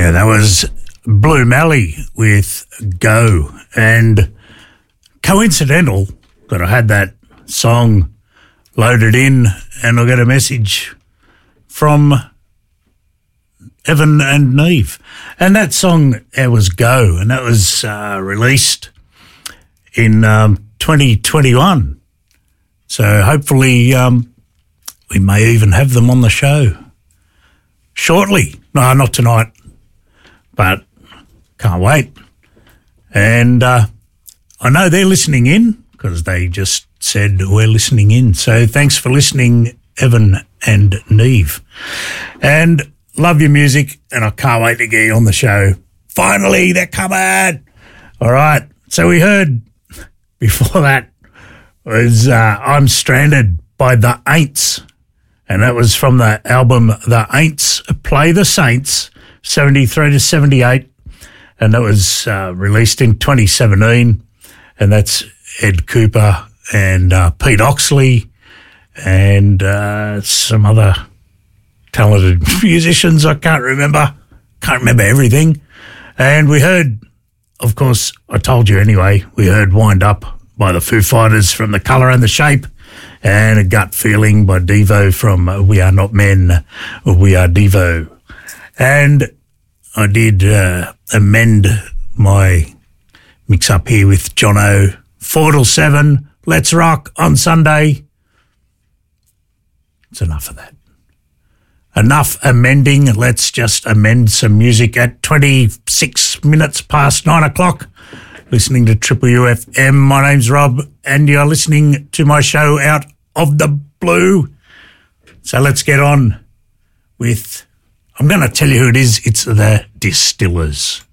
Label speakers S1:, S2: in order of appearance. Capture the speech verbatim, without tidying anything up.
S1: Yeah, that was Blue Mally with Go. And coincidental that I had that song loaded in and I got a message from Evan and Neve. And that song, it was Go, and that was uh, released in um, twenty twenty-one. So hopefully um, we may even have them on the show shortly. No, not tonight, but can't wait. And uh, I know they're listening in because they just said we're listening in. So thanks for listening, Evan and Neve. And love your music, and I can't wait to get you on the show. Finally, they're coming. All right. So we heard before that was uh, I'm Stranded by The Aints, and that was from the album The Aints Play the Saints, seventy-three to seventy-eight, and that was uh, released in twenty seventeen, and that's Ed Cooper and uh, Pete Oxley and uh, some other talented musicians. I can't remember. Can't remember everything. And we heard, of course, I told you anyway, we heard Wind Up by the Foo Fighters from The Colour and the Shape, and A Gut Feeling by Devo from We Are Not Men, We Are Devo. And I did uh, amend my mix-up here with Jono, four till seven, Let's Rock on Sunday. It's enough of that. Enough amending. Let's just amend some music at twenty-six minutes past nine o'clock. Listening to Triple U F M. My name's Rob, and you're listening to my show Out of the Blue. So let's get on with, I'm going to tell you who it is. It's the Distillers.